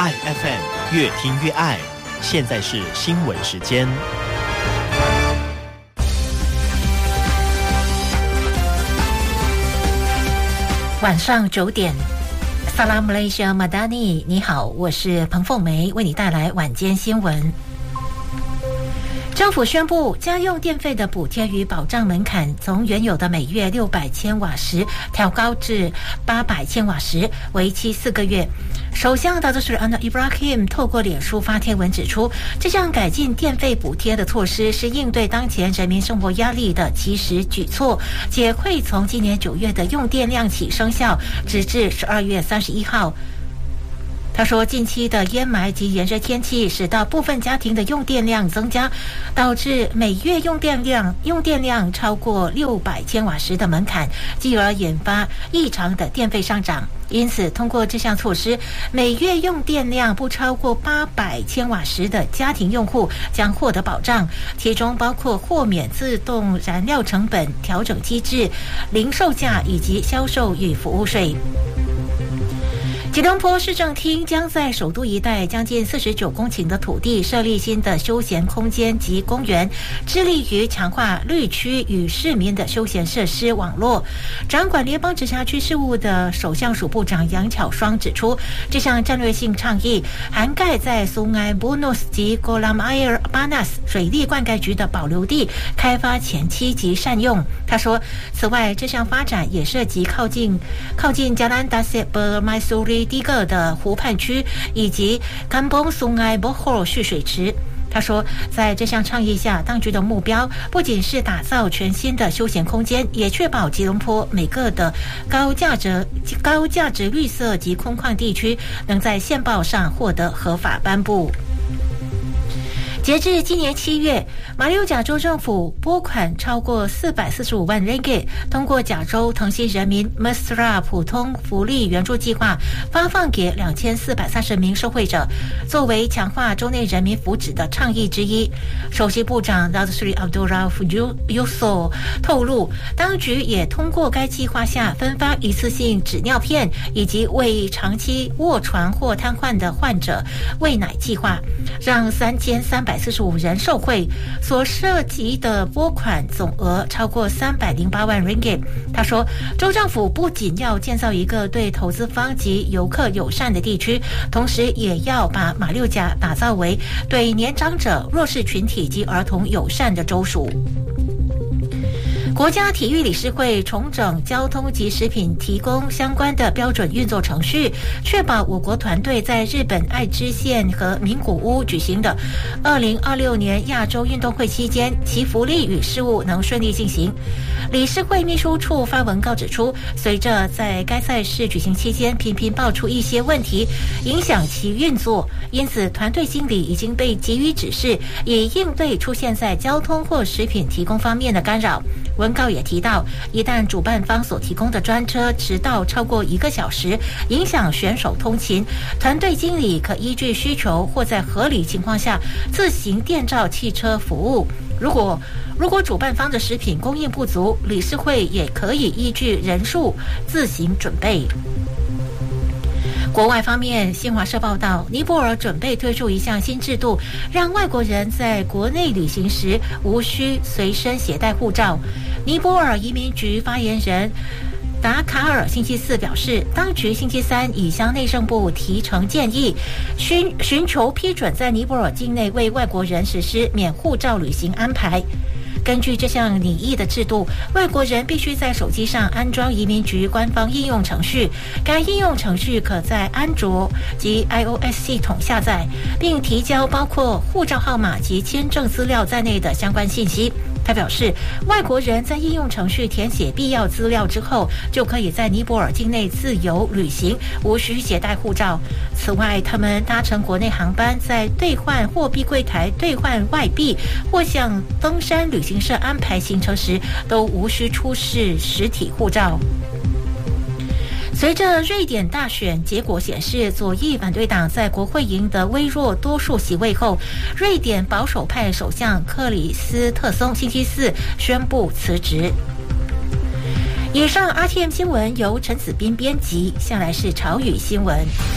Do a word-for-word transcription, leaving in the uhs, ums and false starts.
爱 F M， 越听越爱。现在是新闻时间。 晚上九点，萨拉姆雷西亚马达尼，你好，我是彭凤梅，为你带来晚间新闻。政府宣布，家用电费的补贴与保障门槛从原有的每月六百千瓦时调高至八百千瓦时，为期四个月。首相达祖安诺伊布拉希姆透过脸书发帖文指出，这项改进电费补贴的措施是应对当前人民生活压力的及时举措，且会从今年九月的用电量起生效，直至十二月三十一号。他说，近期的烟霾及炎热天气使到部分家庭的用电量增加，导致每月用电量用电量超过六百千瓦时的门槛，继而引发异常的电费上涨。因此，通过这项措施，每月用电量不超过八百千瓦时的家庭用户将获得保障，其中包括豁免自动燃料成本调整机制、零售价以及销售与服务税。吉隆坡市政厅将在首都一带将近四十九公顷的土地设立新的休闲空间及公园，致力于强化绿区与市民的休闲设施网络。掌管联邦直辖区事务的首相署部长杨巧双指出，这项战略性倡议涵盖在苏埃布诺斯及戈拉埃尔巴纳斯水利灌溉局的保留地开发前期及善用。他说，此外，这项发展也涉及靠近靠近加兰达塞伯迈苏里第一个的湖畔区以及甘崩苏埃博霍蓄水池。他说，在这项倡议下，当局的目标不仅是打造全新的休闲空间，也确保吉隆坡每个的高价值高价值绿色及空旷地区能在宪报上获得合法颁布。截至今年七月，马六甲州政府拨款超过四百四十五万 ringgit， 通过甲州腾新人民 Mesra 普通福利援助计划发放给两千四百三十名受惠者，作为强化州内人民福祉的倡议之一。首席部长 Datuk Abdul Rauf Yusof 透露，当局也通过该计划下分发一次性纸尿片，以及为长期卧床或瘫痪的患者喂奶计划，让三千三百四十五人受惠，所涉及的拨款总额超过三百零八万 ringgit。他说，州政府不仅要建造一个对投资方及游客友善的地区，同时也要把马六甲打造为对年长者、弱势群体及儿童友善的州属。国家体育理事会重整交通及食品提供相关的标准运作程序，确保我国团队在日本爱知县和名古屋举行的二零二六年亚洲运动会期间，其福利与事务能顺利进行。理事会秘书处发文告指出，随着在该赛事举行期间频频爆出一些问题，影响其运作，因此团队经理已经被给予指示，以应对出现在交通或食品提供方面的干扰。文告也提到，一旦主办方所提供的专车迟到超过一个小时，影响选手通勤，团队经理可依据需求或在合理情况下自行电召汽车服务。如果如果主办方的食品供应不足，理事会也可以依据人数自行准备。国外方面，新华社报道，尼泊尔准备推出一项新制度，让外国人在国内旅行时无需随身携带护照。尼泊尔移民局发言人达卡尔星期四表示，当局星期三已向内政部提呈建议，寻寻求批准在尼泊尔境内为外国人实施免护照旅行安排。根据这项拟议的制度，外国人必须在手机上安装移民局官方应用程序，该应用程序可在安卓及 iOS 系统下载，并提交包括护照号码及签证资料在内的相关信息。他表示，外国人在应用程序填写必要资料之后，就可以在尼泊尔境内自由旅行，无需携带护照。此外，他们搭乘国内航班，在兑换货币柜台兑换外币，或向登山旅行社安排行程时，都无需出示实体护照。随着瑞典大选结果显示，左翼反对党在国会赢得微弱多数席位后，瑞典保守派首相克里斯特松星期四宣布辞职。以上 R T M 新闻由陈子斌编辑，下来是潮语新闻。